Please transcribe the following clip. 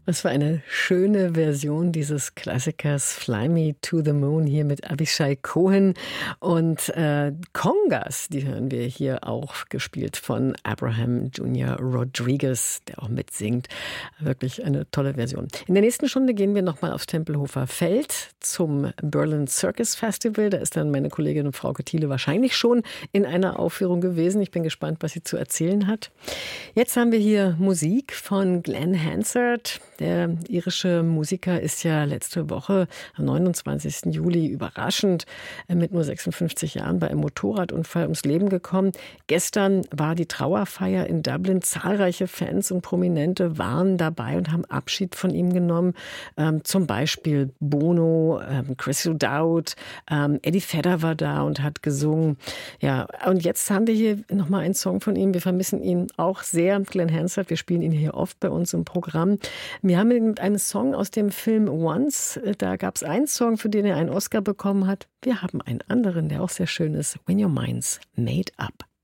Was für eine schöne Version dieses Klassikers Fly Me to the Moon hier mit Avishai Cohen und Congas, die hören wir hier auch, gespielt von Abraham Junior Rodriguez, der auch mitsingt. Wirklich eine tolle Version. In der nächsten Stunde gehen wir nochmal aufs Tempelhofer Feld zum Berlin Circus Festival. Da ist dann meine Kollegin Frauke Thiele wahrscheinlich schon in einer Aufführung gewesen. Ich bin gespannt, was sie zu erzählen hat. Jetzt haben wir hier Musik von Glenn Hansard. Der irische Musiker ist ja letzte Woche am 29. Juli überraschend mit nur 56 Jahren bei einem Motorradunfall ums Leben gekommen. Gestern war die Trauerfeier in Dublin. Zahlreiche Fans und Prominente waren dabei und haben Abschied von ihm genommen. Zum Beispiel Bono, Chris O'Dowd, Eddie Vedder war da und hat gesungen. Ja, und jetzt haben wir hier nochmal einen Song von ihm. Wir vermissen ihn auch sehr, Glenn Hansard. Wir spielen ihn hier oft bei uns im Programm. Wir haben mit einem Song aus dem Film Once, da gab es einen Song, für den er einen Oscar bekommen hat. Wir haben einen anderen, der auch sehr schön ist, When Your Mind's Made Up.